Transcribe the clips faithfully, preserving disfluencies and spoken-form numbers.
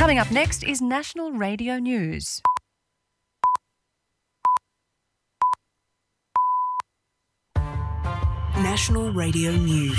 Coming up next is National Radio News. National Radio News.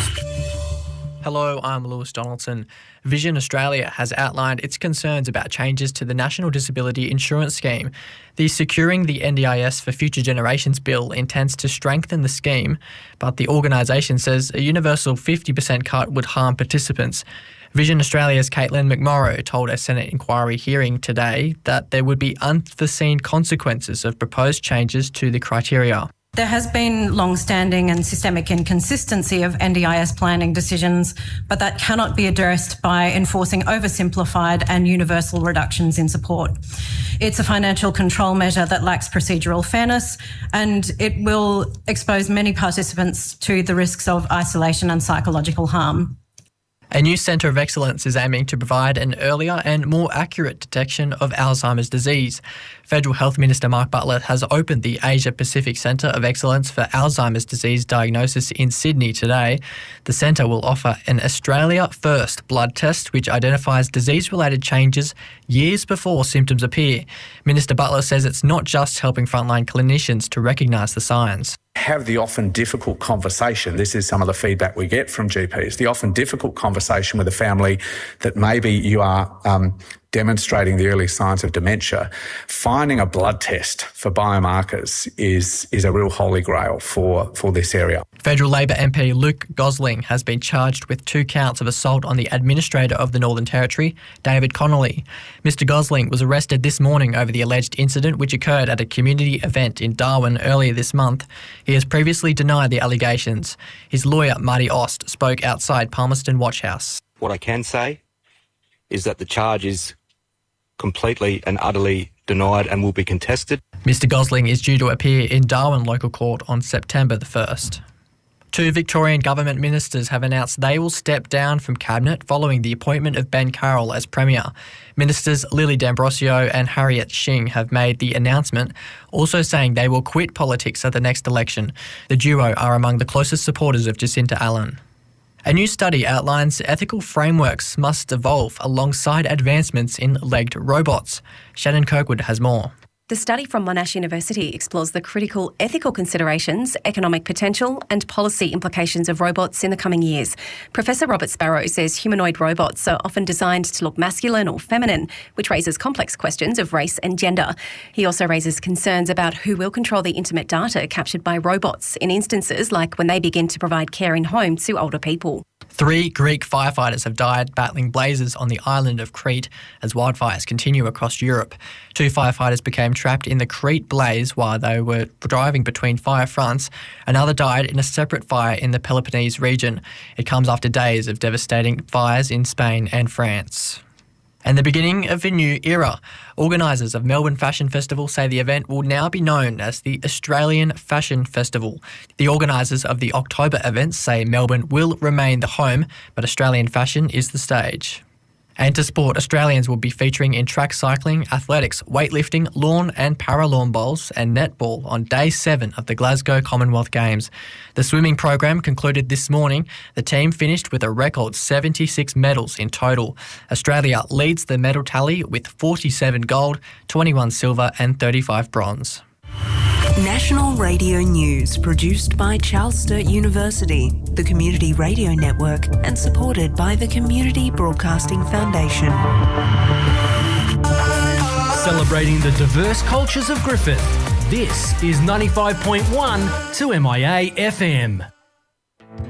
Hello, I'm Lewis Donaldson. Vision Australia has outlined its concerns about changes to the National Disability Insurance Scheme. The Securing the N D I S for Future Generations bill intends to strengthen the scheme, but the organisation says a universal fifty percent cut would harm participants. Vision Australia's Caitlin McMorrow told a Senate inquiry hearing today that there would be unforeseen consequences of proposed changes to the criteria. There has been long-standing and systemic inconsistency of N D I S planning decisions, but that cannot be addressed by enforcing oversimplified and universal reductions in support. It's a financial control measure that lacks procedural fairness, and it will expose many participants to the risks of isolation and psychological harm. A new Centre of Excellence is aiming to provide an earlier and more accurate detection of Alzheimer's disease. Federal Health Minister Mark Butler has opened the Asia Pacific Centre of Excellence for Alzheimer's disease diagnosis in Sydney today. The centre will offer an Australia-first blood test which identifies disease-related changes years before symptoms appear. Minister Butler says it's not just helping frontline clinicians to recognise the signs. Have the often difficult conversation. This is some of the feedback we get from G Ps. The often difficult conversation with a family that maybe you are um, demonstrating the early signs of dementia. Finding a blood test for biomarkers is is a real holy grail for, for this area. Federal Labor M P Luke Gosling has been charged with two counts of assault on the Administrator of the Northern Territory, David Connolly. Mister Gosling was arrested this morning over the alleged incident which occurred at a community event in Darwin earlier this month. He has previously denied the allegations. His lawyer, Marty Ost, spoke outside Palmerston Watch House. What I can say is that the charge is completely and utterly denied and will be contested. Mister Gosling is due to appear in Darwin Local Court on September the first. Two Victorian government ministers have announced they will step down from Cabinet following the appointment of Ben Carroll as Premier. Ministers Lily D'Ambrosio and Harriet Shing have made the announcement, also saying they will quit politics at the next election. The duo are among the closest supporters of Jacinta Allan. A new study outlines ethical frameworks must evolve alongside advancements in legged robots. Shannon Kirkwood has more. The study from Monash University explores the critical ethical considerations, economic potential and policy implications of robots in the coming years. Professor Robert Sparrow says humanoid robots are often designed to look masculine or feminine, which raises complex questions of race and gender. He also raises concerns about who will control the intimate data captured by robots in instances like when they begin to provide care in home to older people. Three Greek firefighters have died battling blazes on the island of Crete as wildfires continue across Europe. Two firefighters became trapped in the Crete blaze while they were driving between fire fronts. Another died in a separate fire in the Peloponnese region. It comes after days of devastating fires in Spain and France. And the beginning of a new era. Organisers of Melbourne Fashion Festival say the event will now be known as the Australian Fashion Festival. The organisers of the October events say Melbourne will remain the home, but Australian fashion is the stage. And to sport, Australians will be featuring in track cycling, athletics, weightlifting, lawn and para-lawn bowls and netball on day seven of the Glasgow Commonwealth Games. The swimming program concluded this morning. The team finished with a record seventy-six medals in total. Australia leads the medal tally with forty-seven gold, twenty-one silver and thirty-five bronze. National Radio News, produced by Charles Sturt University, the Community Radio Network, and supported by the Community Broadcasting Foundation. Celebrating the diverse cultures of Griffith, this is ninety-five point one two M I A F M.